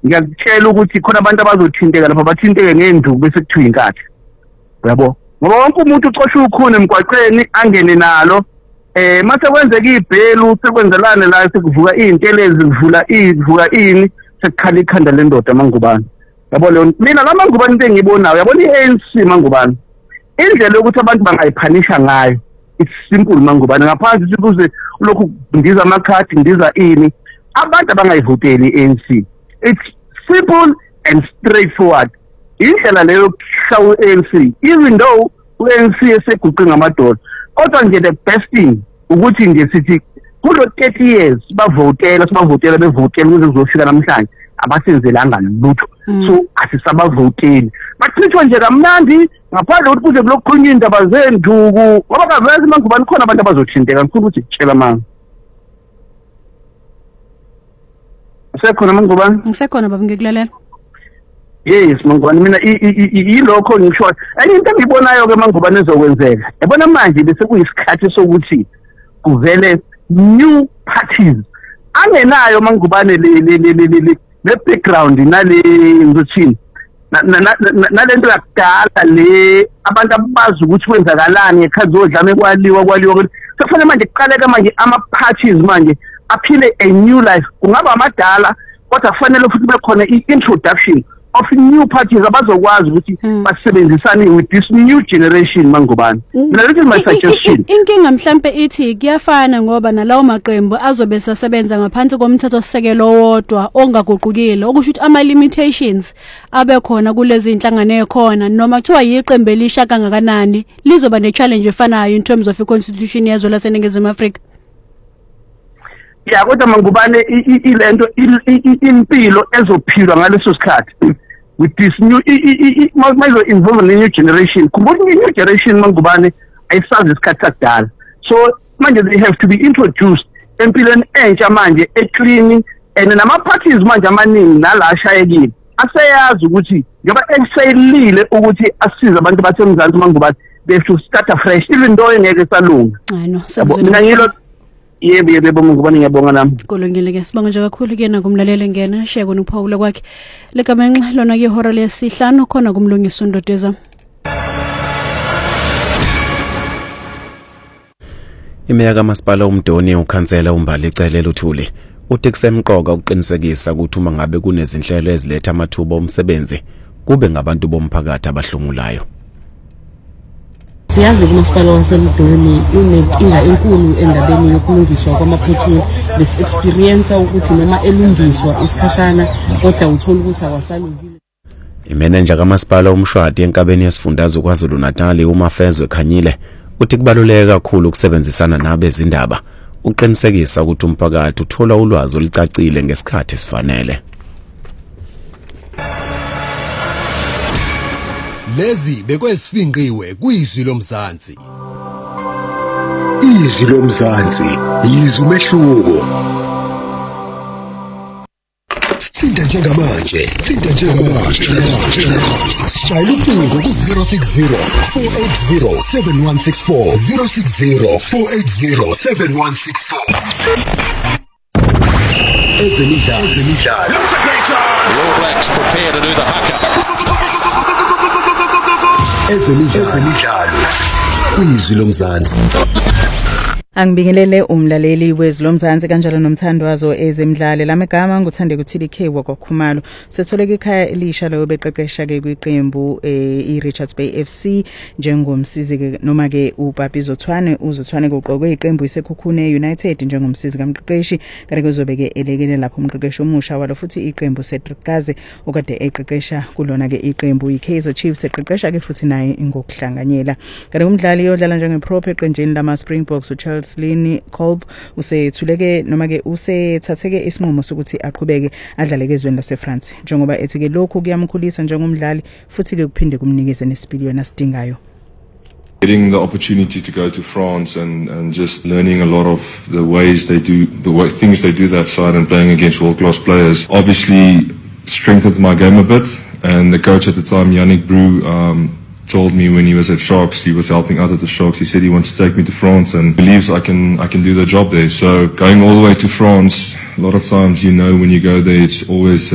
ngiyakutshela ukuthi khona abantu abazothinteka lapha bathinteke ngenduku bese kuthiwa inkatha yabo ngoba wonke umuntu ucosha ukhuni emgwaqweni angene nalo mase kwenzeka ibhelu sekwenzelane la sekuvuka izintelezi kuvuka ini sekukhala ikhanda lendoda Mangubane yabo leyo mina kaMangubane into engiyibonayo yabona iANC Mangubane indlela yokuthi abantu bangayiphanisha ngayo it's simple Mangubane ngaphansi sikuze lokhu ndiza amakhadi ndiza ini abantu abangayivoteli iANC it's simple and straightforward indlela leyo kushawa iANC even though uANC eseguqe ngamadola kodwa nje the best thing ukuthi nje sithi kulo 30 years bavotela bevotela ukuze kuzofika namhlanje abasenzelanga lutho so asisabavoteli bachithwa nje kamnandi ngaphandle ukuthi kuze kulokukhulunywa indaba zenduku ngoba kavezi Mangubane khona abantu abazothinteka ngifuna ukuthi tshela manga usekhona Mangubane ngisekhona baba ngikulalela yes Mangubane mina yilokho ngisho enye into engibonayo ke Mangubane ezokwenzeka yabona manje bese kuyisikhathi sokuthi kuvele new parties angenayo Mangubane le background nale ngizothini nalento yakudala le abantu abazi ukuthi kwenzakalani ekhaya odlame kwaliwa sekufanele manje kuqaleke manje ama parties manje aphile a new life kungaba amadala kodwa kufanele futhi kube khona i-introduction of new parties abazokwazi ukuthi basebenzisane with this new generation Mangubane mina that is my suggestion inkinga mhlambe ithi kuyafana ngoba nalawo maqembu azobe sasebenza ngaphansi komthetho sisekelo wodwa ongaguqukile okusho ukuthi ama limitations abe khona kulezi inhlangano ekhona noma kuthiwa yiqembu elisha kangakanani lizoba ne challenge efanayo in terms of i-constitution yezwe laseNingizimu Afrika ya kodwa Mangubane ilento impilo ezophilwa ngaleso sikhathi with this new mayizo involve the new generation kubuthi new generation Mangubane ayisazi isikhathi sakudala so manje they have to be introduced empilweni entsha manje eclean and nama parties manje amaningi nala ashayekile aseyazi ukuthi ngoba excelile ukuthi asize abantu basemzansi Mangubane they have to start afresh even though engeke salunga mina ngilo yebo Mangubane ngiyabonga nami kulungile ke sibonga nje kakhulu kuyena kumlaleli ngena share kona uPaula kwakhe lekamenxa lona ke ihora lesihlanu khona kumlungisa uNdodeza Imeya kaMasipala uMdoni ukhansela uMbali Celela uThuli uthi kusemqoka ukuqinisekisa ukuthi uma ngabe kunezinhlelo eziletha amathuba omsebenzi kube ngabantu bomphakathi abahlungulayo Siyazi uMasipala waseMdoni unenkinga enkulu endabeni yokulungiswa kwamaphotholi bese experience ukuthi noma elungiswa isikhashana kodwa uthola ukuthi awasalungile Imanager kaMasipala uMshwadi enkabeni yesifundazwe kwaZulu Natal uMafezwe Khanyile uthi kubaluleka kakhulu ukusebenzisana nabezindaba uqinisekisa ukuthi umphakathi uthola ulwazi olucacile ngesikhathi esifanele Lezi bekwesifinqiwe kuyizwi lomzansi Izwi lomzansi yizwi umehluko Sithinta njengamanje Shayela ucingo ku 060 480 7164 060 480 7164 Ezemidlalo Looks a great chance All Blacks prepare to do the haka Ezemidlalo kuyizwi lomzansi Angibingelele umlaleli wezilomzansi kanjalo nomthandwazo ezemidlalo lamagama nguthande kuthili Khwa kwaKhumalo setholeka ekhaya elisha leyo beqeqesha ke kwiqembu iRichards Bay FC njengomsizi ke noma ke uPapi Zothwane uZothwane kuqokwe iqembu iseKhukhune United njengomsizi kamqeqeshi kanti kuzobe ke elekele lapho umqeqeshi omusha walo futhi iqembu Cedric okade eqeqesha kulona ke iqembu iKaizer Chiefs eqeqesha ke futhi naye ngokuhlanganyela kanti umdlali yodlala njengeprop eqenjini lama Springboks uCharles Lini Kolb usethuleke noma ke usethatheke isinqumo sokuthi aqhubeke adlale kezweni laseFrance njengoba ethi ke lokhu kuyamkhulisa njengomdlali futhi ke kuphinde kumnikeze nesipiliyoni asidingayo Getting the opportunity to go to France and just learning a lot of the ways they do things they do that side and playing against world-class players obviously strengthened my game a bit and the coach at the time Yannick Brou told me when he was at Sharks, he was helping out at the Sharks, he said he wants to take me to France and believes I can do the job there. So going all the way to France, a lot of times, when you go there, it's always